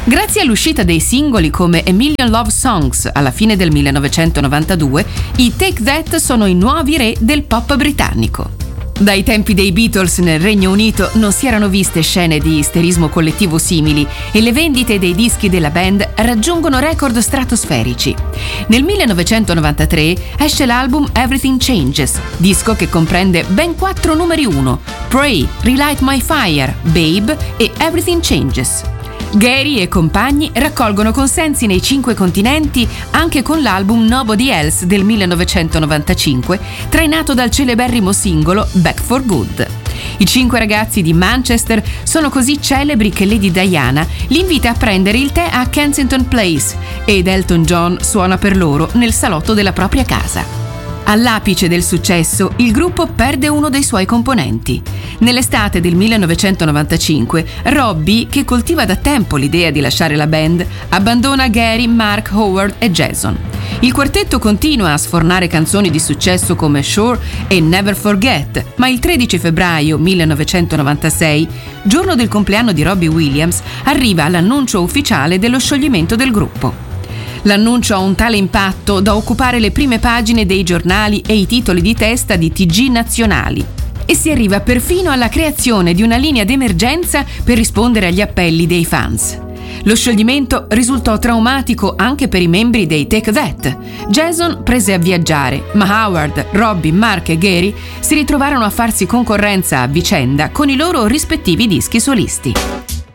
Grazie all'uscita dei singoli come A Million Love Songs alla fine del 1992, i Take That sono i nuovi re del pop britannico. Dai tempi dei Beatles nel Regno Unito non si erano viste scene di isterismo collettivo simili e le vendite dei dischi della band raggiungono record stratosferici. Nel 1993 esce l'album Everything Changes, disco che comprende ben 4 numeri 1: Pray, Relight My Fire, Babe e Everything Changes. Gary e compagni raccolgono consensi nei 5 continenti anche con l'album Nobody Else del 1995, trainato dal celeberrimo singolo Back for Good. I 5 ragazzi di Manchester sono così celebri che Lady Diana li invita a prendere il tè a Kensington Place ed Elton John suona per loro nel salotto della propria casa. All'apice del successo, il gruppo perde uno dei suoi componenti. Nell'estate del 1995, Robbie, che coltiva da tempo l'idea di lasciare la band, abbandona Gary, Mark, Howard e Jason. Il quartetto continua a sfornare canzoni di successo come Sure e Never Forget, ma il 13 febbraio 1996, giorno del compleanno di Robbie Williams, arriva l'annuncio ufficiale dello scioglimento del gruppo. L'annuncio ha un tale impatto da occupare le prime pagine dei giornali e i titoli di testa di TG nazionali. E si arriva perfino alla creazione di una linea d'emergenza per rispondere agli appelli dei fans. Lo scioglimento risultò traumatico anche per i membri dei Take That. Jason prese a viaggiare, ma Howard, Robbie, Mark e Gary si ritrovarono a farsi concorrenza a vicenda con i loro rispettivi dischi solisti.